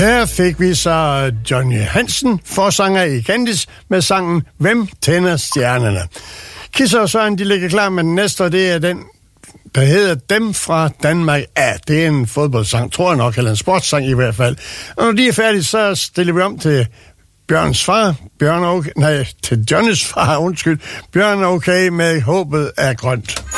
Her fik vi så Johnny Hansen, forsanger i Candice, med sangen Hvem tænder stjernerne. Kisser og Søren, de ligger klar med den næste, og det er den, der hedder Dem fra Danmark af. Det er en fodboldsang, tror jeg nok, eller en sportssang i hvert fald. Og når de er færdige, så stiller vi om til Bjørns far. Til Johnnys far, Bjørn okay med Håbet er grønt.